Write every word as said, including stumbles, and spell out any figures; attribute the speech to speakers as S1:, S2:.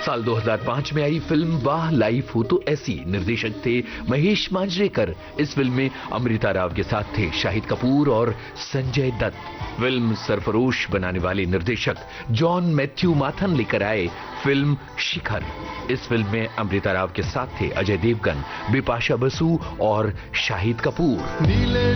S1: साल दो हज़ार पाँच में आई फिल्म वाह लाइफ हो तो ऐसी, निर्देशक थे महेश मांजरेकर। इस फिल्म में अमृता राव के साथ थे शाहिद कपूर और संजय दत्त। फिल्म सरफरोश बनाने वाले निर्देशक जॉन मैथ्यू माथन लेकर आए फिल्म शिखर। इस फिल्म में अमृता राव के साथ थे अजय देवगन, बिपाशा बसु और शाहिद कपूर।